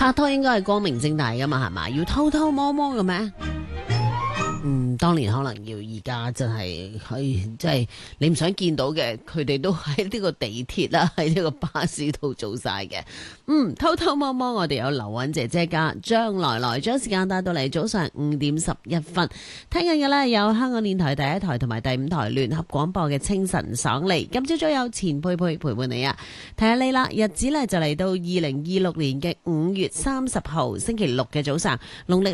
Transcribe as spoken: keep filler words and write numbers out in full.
拍拖應該係光明正大噶嘛，係嘛？要偷偷摸摸嘅咩？嗯，當年可能要，而家真係可以，即係你唔想見到嘅，佢哋都喺呢個地鐵啦，喺呢個巴士度做晒嘅。嗯，偷偷摸摸，我哋有劉允姐姐家張來來，將時間帶到嚟早上五點十一分。聽緊嘅呢，有香港電台第一台同埋第五台聯合廣播嘅清晨爽利。今朝早有錢佩佩陪伴你啊，睇下你啦，日子呢就嚟到二零二六年嘅五月三十號星期六嘅早上，農曆